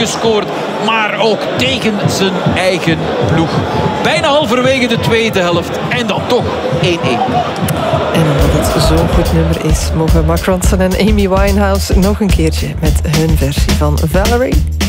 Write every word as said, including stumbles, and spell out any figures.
gescoord, maar ook tegen zijn eigen ploeg. Bijna halverwege de tweede helft en dan toch één-één. En omdat het zo'n goed nummer is, mogen Mark Ronson en Amy Winehouse nog een keertje met hun versie van Valerie.